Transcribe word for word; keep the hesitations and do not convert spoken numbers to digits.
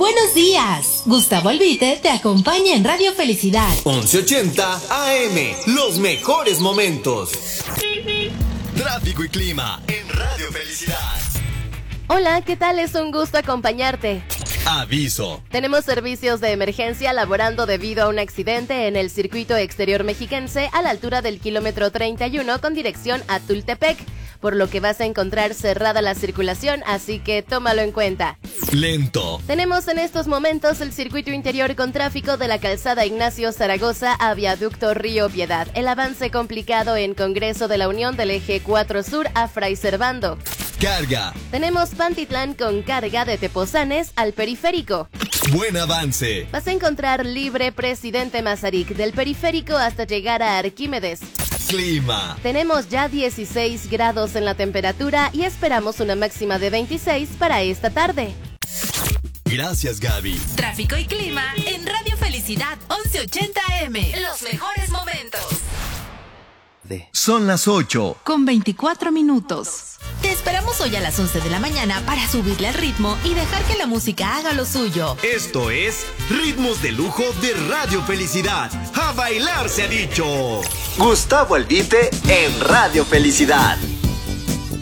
Buenos días. Gustavo Albite te acompaña en Radio Felicidad. once ochenta A M, los mejores momentos. Tráfico y clima en Radio Felicidad. Hola, ¿qué tal? Es un gusto acompañarte. Aviso. Tenemos servicios de emergencia laborando debido a un accidente en el circuito exterior mexiquense a la altura del kilómetro treinta y uno con dirección a Tultepec, por lo que vas a encontrar cerrada la circulación, así que tómalo en cuenta. Lento. Tenemos en estos momentos el circuito interior con tráfico de la calzada Ignacio Zaragoza a Viaducto Río Piedad. El avance complicado en Congreso de la Unión del Eje cuatro Sur a Fray Servando. Carga. Tenemos Pantitlán con carga de Tepozanes al periférico. Buen avance. Vas a encontrar libre Presidente Mazarik del periférico hasta llegar a Arquímedes. Clima. Tenemos ya dieciséis grados en la temperatura y esperamos una máxima de veintiséis para esta tarde. Gracias, Gaby. Tráfico y clima en Radio Felicidad once ochenta A M. Los mejores momentos. Son las ocho. Con veinticuatro minutos. Te esperamos hoy a las once de la mañana para subirle al ritmo y dejar que la música haga lo suyo. Esto es Ritmos de Lujo de Radio Felicidad. ¡A bailar se ha dicho! Gustavo Albite en Radio Felicidad.